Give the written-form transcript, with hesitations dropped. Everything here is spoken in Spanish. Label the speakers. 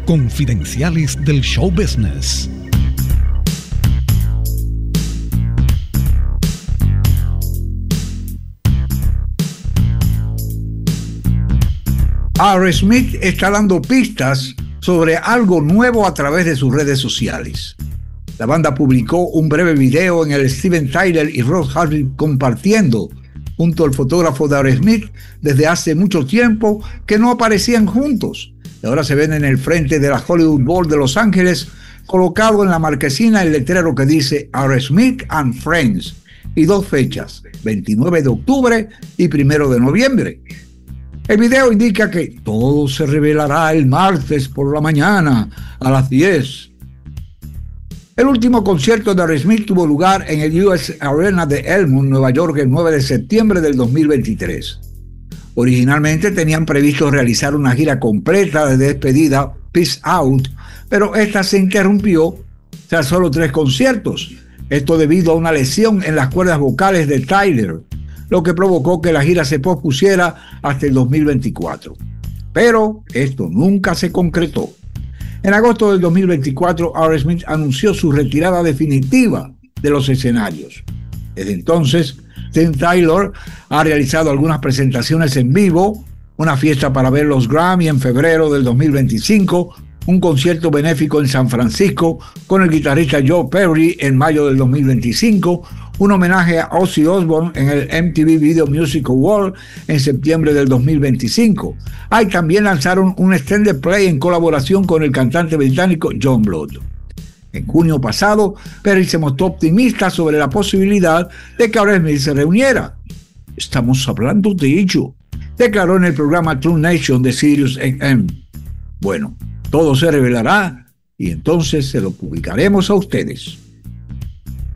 Speaker 1: confidenciales del show business.
Speaker 2: Aerosmith está dando pistas sobre algo nuevo a través de sus redes sociales. La banda publicó un breve video en el Steven Tyler y Ross Harvey compartiendo junto al fotógrafo de Aerosmith desde hace mucho tiempo que no aparecían juntos. Y ahora se ven en el frente de la Hollywood Bowl de Los Ángeles, colocado en la marquesina el letrero que dice Aerosmith and Friends y dos fechas, 29 de octubre y 1 de noviembre. El video indica que todo se revelará el martes por la mañana a las 10. El último concierto de Aerosmith tuvo lugar en el US Arena de Elmwood, Nueva York, el 9 de septiembre del 2023. Originalmente tenían previsto realizar una gira completa de despedida, Peace Out, pero esta se interrumpió tras solo 3 conciertos. Esto debido a una lesión en las cuerdas vocales de Tyler, lo que provocó que la gira se pospusiera hasta el 2024. Pero esto nunca se concretó. En agosto del 2024, Aerosmith anunció su retirada definitiva de los escenarios. Desde entonces, Tim Tyler ha realizado algunas presentaciones en vivo, una fiesta para ver los Grammy en febrero del 2025, un concierto benéfico en San Francisco con el guitarrista Joe Perry en mayo del 2025, un homenaje a Ozzy Osbourne en el MTV Video Music Award en septiembre del 2025. También lanzaron un extended play en colaboración con el cantante británico John Blood. En junio pasado, Perry se mostró optimista sobre la posibilidad de que Aerosmith se reuniera. Estamos hablando de ello, declaró en el programa True Nation de Sirius XM. Bueno, todo se revelará y entonces se lo publicaremos a ustedes.